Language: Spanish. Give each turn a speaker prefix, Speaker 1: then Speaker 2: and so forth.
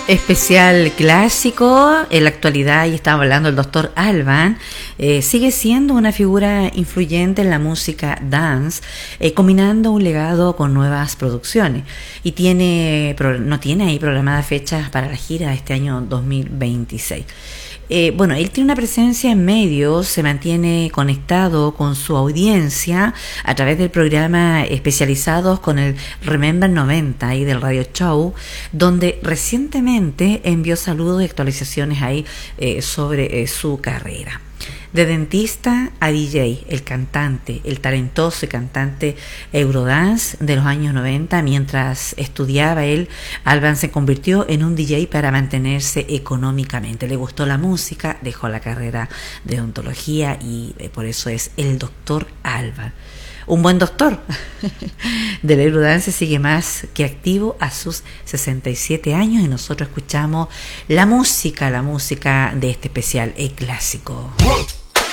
Speaker 1: Especial clásico en la actualidad, y estaba hablando el doctor Alban, sigue siendo una figura influyente en la música dance, combinando un legado con nuevas producciones, y no tiene ahí programadas fechas para la gira de este año 2026. Bueno, él tiene una presencia en medios, se mantiene conectado con su audiencia a través del programa especializados con el Remember 90 ahí del Radio Show, donde recientemente envió saludos y actualizaciones ahí sobre su carrera. De dentista a DJ, el talentoso y cantante Eurodance de los años 90, mientras estudiaba él, Alban se convirtió en un DJ para mantenerse económicamente. Le gustó la música, dejó la carrera de odontología y por eso es el doctor Alban. Un buen doctor del Eurodance sigue más que activo a sus 67 años y nosotros escuchamos la música de este especial clásico.